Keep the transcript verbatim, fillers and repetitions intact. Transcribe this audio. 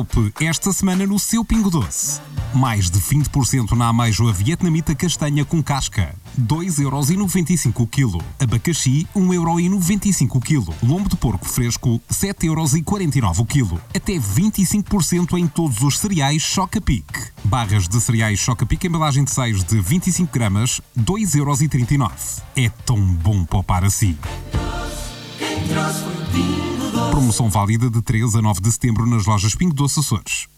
Poupe esta semana no seu Pingo Doce. Mais de vinte por cento na ameijoa vietnamita castanha com casca. dois euros e noventa e cinco o quilo. Abacaxi, um euro e noventa e cinco o quilo. Lombo de porco fresco, sete euros e quarenta e nove o quilo. Até vinte e cinco por cento em todos os cereais Choca-Pic. Barras de cereais Choca-Pic, embalagem de seis de vinte e cinco gramas, dois euros e trinta e nove. É tão bom poupar assim. Promoção válida de três a nove de setembro nas lojas Pingo Doce Açores.